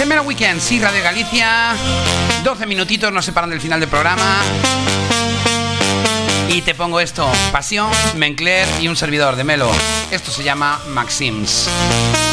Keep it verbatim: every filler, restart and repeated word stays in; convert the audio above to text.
Melo Weekend, sí, Radio Galicia. doce minutitos nos separan del final del programa. Y te pongo esto: Pasión, Mencler y un servidor de Melo. Esto se llama Maxims.